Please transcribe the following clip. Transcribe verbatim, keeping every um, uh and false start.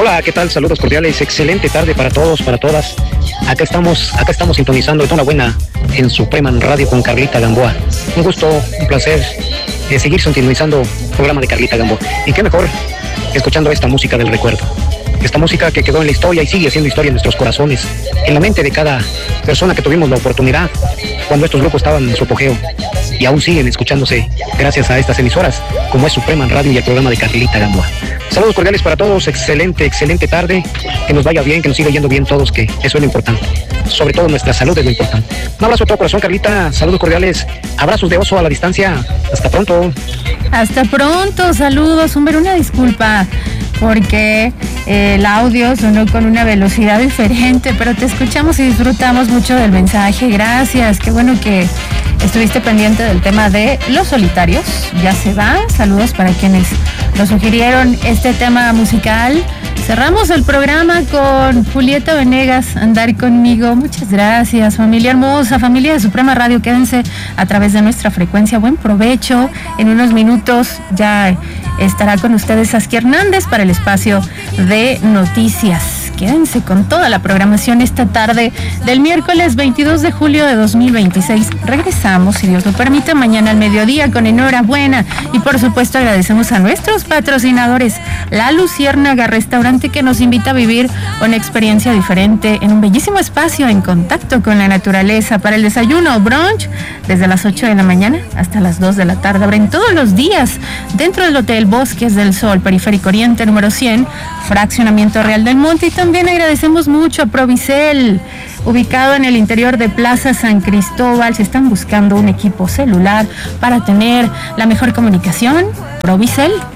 Hola, ¿qué tal? Saludos cordiales, excelente tarde para todos, para todas. Acá estamos, acá estamos sintonizando toda una buena en Supreman Radio con Carlita Gamboa. Un gusto, un placer eh, seguir sintonizando el programa de Carlita Gamboa. Y qué mejor escuchando esta música del recuerdo. Esta música que quedó en la historia y sigue siendo historia en nuestros corazones, en la mente de cada persona que tuvimos la oportunidad cuando estos grupos estaban en su apogeo y aún siguen escuchándose gracias a estas emisoras como es Supreman Radio y el programa de Carlita Gamboa. Saludos cordiales para todos, excelente, excelente tarde, que nos vaya bien, que nos siga yendo bien todos, que eso es lo importante, sobre todo nuestra salud es lo importante. Un abrazo a todo corazón, Carlita, saludos cordiales, abrazos de oso a la distancia, hasta pronto. Hasta pronto, saludos, Humber, una disculpa porque eh, el audio sonó con una velocidad diferente, pero te escuchamos y disfrutamos mucho del mensaje. Gracias, qué bueno que estuviste pendiente del tema de Los Solitarios. Ya se va, saludos para quienes nos sugirieron este tema musical. Cerramos el programa con Julieta Venegas, Andar Conmigo. Muchas gracias, familia hermosa, familia de Suprema Radio. Quédense a través de nuestra frecuencia. Buen provecho. En unos minutos ya estará con ustedes Saskia Hernández para el espacio de noticias. Quédense con toda la programación esta tarde del miércoles veintidós de julio de dos mil veintiséis. Regresamos, si Dios lo permite, mañana al mediodía con Enhorabuena. Y por supuesto agradecemos a nuestros patrocinadores, La Luciérnaga, restaurante que nos invita a vivir una experiencia diferente en un bellísimo espacio en contacto con la naturaleza. Para el desayuno o brunch, desde las ocho de la mañana hasta las dos de la tarde. Abren todos los días dentro del Hotel Bosques del Sol, Periférico Oriente número cien, Fraccionamiento Real del Monte. Y también agradecemos mucho a Provicel, ubicado en el interior de Plaza San Cristóbal. Si están buscando un equipo celular para tener la mejor comunicación, Provicel